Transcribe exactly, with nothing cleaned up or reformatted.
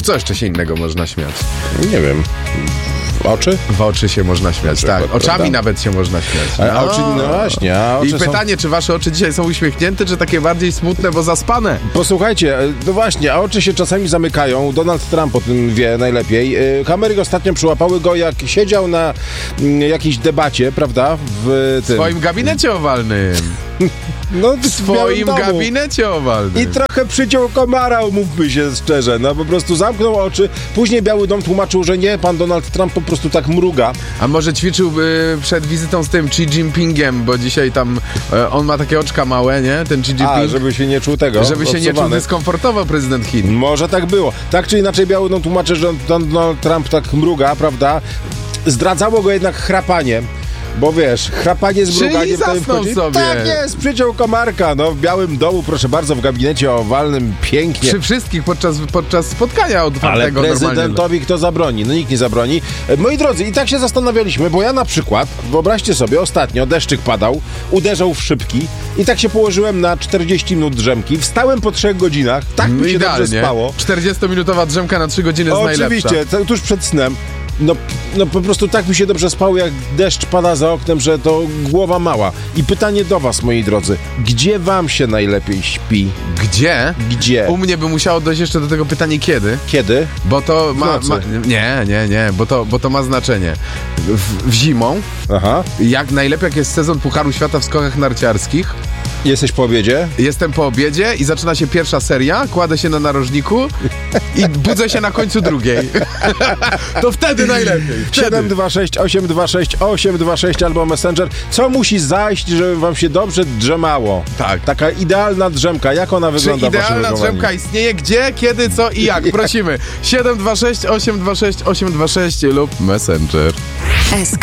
W co jeszcze się innego można śmiać? Nie wiem. W oczy? W oczy się można śmiać, Oczy, tak. prawda? Oczami nawet się można śmiać. A, a oczy, no właśnie, a oczy I są... pytanie, czy wasze oczy dzisiaj są uśmiechnięte, czy takie bardziej smutne, bo zaspane? Posłuchajcie, no właśnie, a oczy się czasami zamykają. Donald Trump o tym wie najlepiej. Kamery ostatnio przyłapały go, jak siedział na mm, jakiejś debacie, prawda? W W tym... swoim gabinecie owalnym. No, W swoim gabinecie owalnym. I trochę przyciął komara, umówmy się szczerze. No po prostu zamknął oczy. Później Biały Dom tłumaczył, że nie, pan Donald Trump po prostu tak mruga. A może ćwiczył y, przed wizytą z tym Xi Jinpingiem, bo dzisiaj tam y, on ma takie oczka małe, nie? Ten Xi Jinping. A, żeby się nie czuł tego. Żeby się nie czuł obcowany. dyskomfortowo prezydent Chin. Może tak było. Tak czy inaczej Biały Dom tłumaczy, że Donald Trump tak mruga, prawda? Zdradzało go jednak chrapanie. Bo wiesz, chrapanie z mruganiem... Czyli zasnął sobie. Tak jest, przyciął komarka. No w Białym Domu, proszę bardzo, w gabinecie owalnym, pięknie. Przy wszystkich podczas, podczas spotkania Ale otwartego prezydentowi normalnie. kto zabroni? No nikt nie zabroni. E, Moi drodzy, i tak się zastanawialiśmy, bo ja na przykład, wyobraźcie sobie, ostatnio deszczyk padał, uderzał w szybki i tak się położyłem na czterdzieści minut drzemki. Wstałem po trzech godzinach, tak mi się dobrze spało. czterdziestominutowa drzemka na trzy godziny jest najlepsza. Oczywiście, to tuż przed snem. No, no po prostu tak mi się dobrze spało, jak deszcz pada za oknem, że to głowa mała. I pytanie do was, moi drodzy, gdzie wam się najlepiej śpi? Gdzie? Gdzie? U mnie by musiało dojść jeszcze do tego pytania kiedy, Kiedy? bo to ma, nocy. ma... Nie, nie, nie, bo to, bo to ma znaczenie. W, w zimą, Aha. jak najlepiej jak jest sezon Pucharu Świata w skokach narciarskich, Jesteś po obiedzie? jestem po obiedzie i zaczyna się pierwsza seria, kładę się na narożniku i budzę się na końcu drugiej. To wtedy najlepiej. Wtedy. siedem dwa sześć osiem dwa sześć osiem dwa sześć albo Messenger. Co musi zajść, żeby wam się dobrze drzemało? Tak. Taka idealna drzemka. Jak ona Czy wygląda w waszym idealna wychowaniu? drzemka istnieje? Gdzie, kiedy, co i jak? Prosimy. siedem dwa sześć osiem dwa sześć osiem dwa sześć lub Messenger. S K